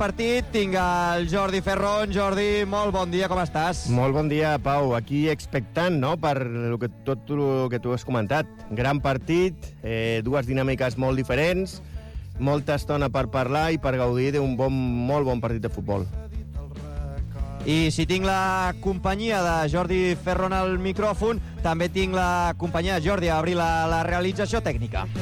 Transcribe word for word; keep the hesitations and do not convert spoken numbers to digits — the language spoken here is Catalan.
partit. Tinc el Jordi Ferrón. Jordi, molt bon dia, com estàs? Molt bon dia, Pau. Aquí expectant, no?, per lo que, tot el que tu has comentat. Gran partit, eh, dues dinàmiques molt diferents, molta estona per parlar i per gaudir d'un bon, molt bon partit de futbol. I si tinc la companyia de Jordi Ferrón al micròfon, també tinc la companyia de Jordi a obrir la, la realització tècnica.